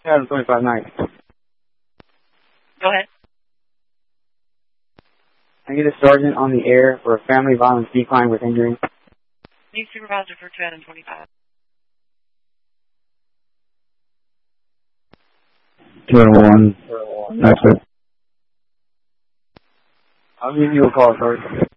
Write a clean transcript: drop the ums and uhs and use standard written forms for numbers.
2025 night. Go ahead. I get a sergeant on the air for a family violence decline with injury. Need supervisor for 2025. 201. That's it. I'll give you a call first.